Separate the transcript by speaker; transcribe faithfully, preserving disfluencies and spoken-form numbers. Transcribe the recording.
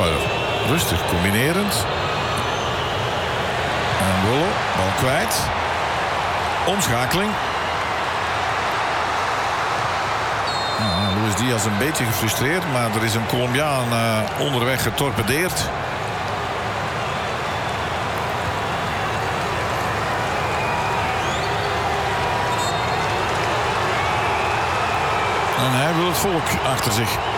Speaker 1: Trotter. Rustig, combinerend. En Wollo, bal kwijt. Omschakeling. Nou, Luis Diaz een beetje gefrustreerd, maar er is een Colombiaan uh, onderweg getorpedeerd. En hij wil het volk achter zich.